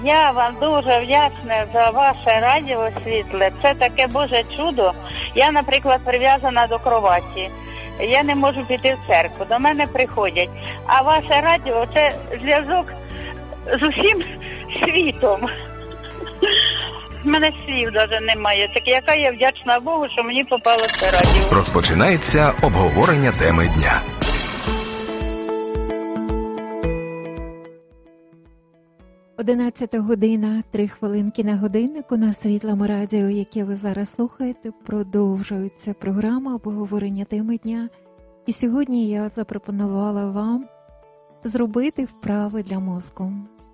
Я вам дуже вдячна за ваше радіо світле. Це таке Боже чудо. Я, наприклад, прив'язана до кроваті. Я не можу піти в церкву. До мене приходять. А ваше радіо – це зв'язок з усім світом. У мене слів навіть немає. Так яка я вдячна Богу, що мені попало це радіо. Розпочинається обговорення теми дня. Одинадцята година, 3 хвилинки на годиннику на Світлому радіо, яке ви зараз слухаєте, продовжується програма обговорення теми дня. І сьогодні я запропонувала вам зробити вправи для мозку.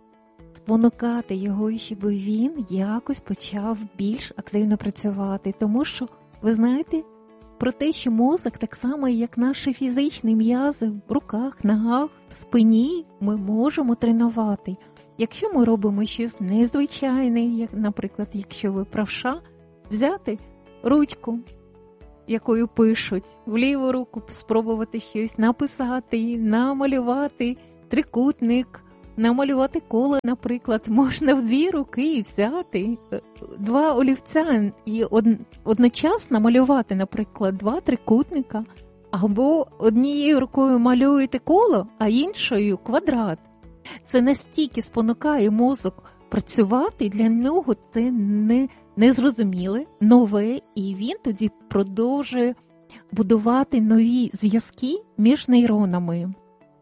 Спонукати його, щоб він якось почав більш активно працювати. Тому що, ви знаєте, про те, що мозок, так само, як наші фізичні м'язи в руках, ногах, в спині, ми можемо тренувати. Якщо ми робимо щось незвичайне, як, наприклад, якщо ви правша, взяти ручку, якою пишуть, в ліву руку спробувати щось написати, намалювати трикутник, намалювати коло, наприклад, можна в 2 руки взяти 2 олівця і одночасно малювати, наприклад, 2 трикутника, або однією рукою малюєте коло, а іншою квадрат. Це настільки спонукає мозок працювати, для нього це незрозуміле, нове, і він тоді продовжує будувати нові зв'язки між нейронами.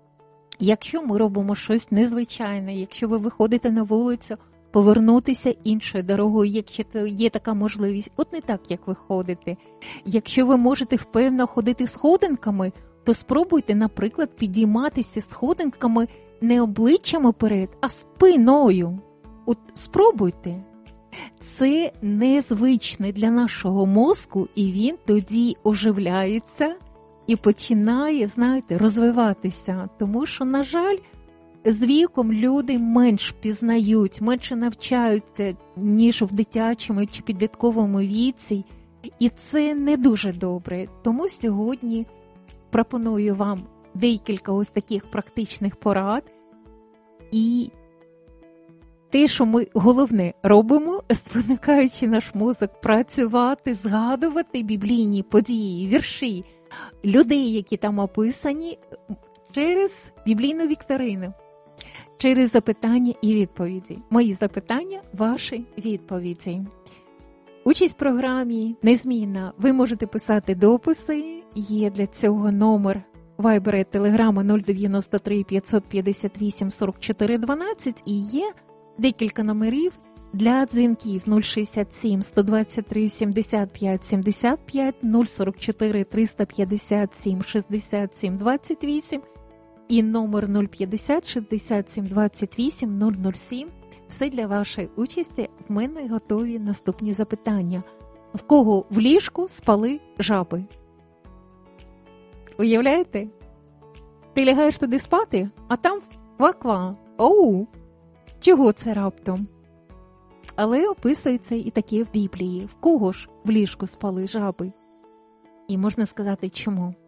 Якщо ми робимо щось незвичайне, якщо ви виходите на вулицю, повернутися іншою дорогою, якщо є така можливість, от не так, як ви ходите. Якщо ви можете впевнено ходити сходинками, то спробуйте, наприклад, підійматися сходинками не обличчям уперед, а спиною. От спробуйте. Це незвичне для нашого мозку, і він тоді оживляється і починає, знаєте, розвиватися. Тому що, на жаль, з віком люди менш пізнають, менше навчаються, ніж в дитячому чи підлітковому віці. І це не дуже добре. Тому сьогодні пропоную вам декілька ось таких практичних порад. І те, що ми, головне, робимо, спонукаючи наш мозок працювати, згадувати біблійні події, вірші, людей, які там описані, через біблійну вікторину, через запитання і відповіді. Мої запитання, ваші відповіді. Участь в програмі незмінна. Ви можете писати дописи, є для цього номер Вайбера і Телеграма 093 558 44 12 і є декілька номерів для дзвінків 067 123 75 75, 044 357 67 28 і номер 050 67 28 007. Все для вашої участі. В мене готові наступні запитання. В кого в ліжку спали жаби? Уявляєте? Ти лягаєш туди спати, а там ква-ква. Оу! Чого це раптом? Але описується і таке в Біблії. В кого ж в ліжку спали жаби? І можна сказати, чому?